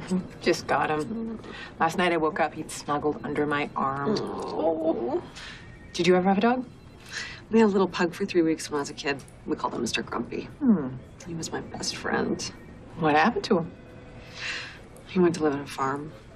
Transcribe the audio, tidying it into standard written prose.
Just got him. Last night I woke up, he'd snuggled under my arm. Oh. Did you ever have a dog? We had a little pug for 3 weeks when I was a kid. We called him Mr. Grumpy. He was my best friend. What happened to him? He went to live on a farm.